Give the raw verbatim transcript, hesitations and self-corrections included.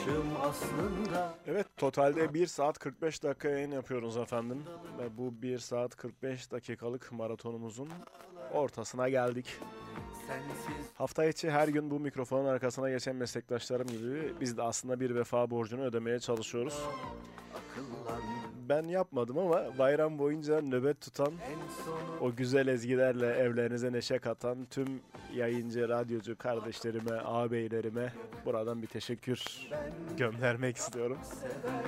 aslında. Evet, totalde bir saat kırk beş dakika yayın yapıyoruz efendim. Ve bu bir saat kırk beş dakikalık maratonumuzun ortasına geldik. Hafta içi her gün bu mikrofonun arkasına geçen meslektaşlarım gibi biz de aslında bir vefa borcunu ödemeye çalışıyoruz. Ben yapmadım ama bayram boyunca nöbet tutan, o güzel ezgilerle evlerinize neşe katan tüm yayıncı, radyocu kardeşlerime, ağabeylerime buradan bir teşekkür göndermek istiyorum.